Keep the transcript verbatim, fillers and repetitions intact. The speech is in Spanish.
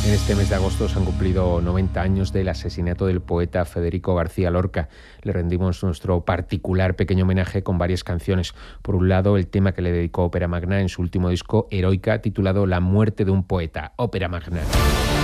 En este mes de agosto se han cumplido noventa años del asesinato del poeta Federico García Lorca. Le rendimos nuestro particular pequeño homenaje con varias canciones. Por un lado, el tema que le dedicó Ópera Magna en su último disco, Heroica, titulado La muerte de un poeta, Ópera Magna.